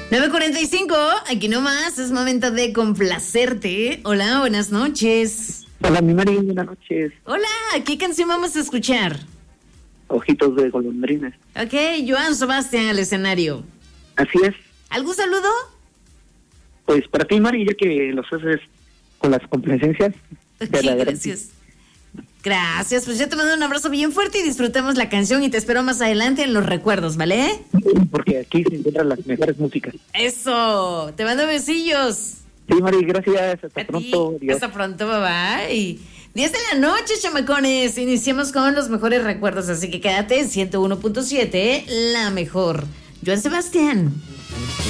9:45, aquí nomás, es momento de complacerte. Hola, buenas noches. Hola, mi Mari, buenas noches. Hola, ¿qué canción vamos a escuchar? Ojitos de golondrines. Ok, Joan Sebastián al escenario. Así es. ¿Algún saludo? Pues para ti, Mari, ya que los haces con las complacencias. Ok, gracias. Gracias, pues yo te mando un abrazo bien fuerte y disfrutemos la canción y te espero más adelante en los recuerdos, ¿vale? Porque aquí se encuentran las mejores músicas. Eso, te mando besillos. Sí, Mari, gracias. Hasta pronto. Adiós. Hasta pronto, bye bye. 10 de la noche, chamacones. Iniciamos con los mejores recuerdos, así que quédate en 101.7, la mejor. Joan Sebastián.